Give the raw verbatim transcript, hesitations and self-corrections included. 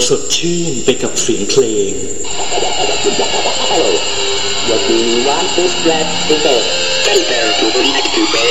สดชื่นไปกับเสียงเพลง What do you want to spread the gold? Prepare to connect to bed.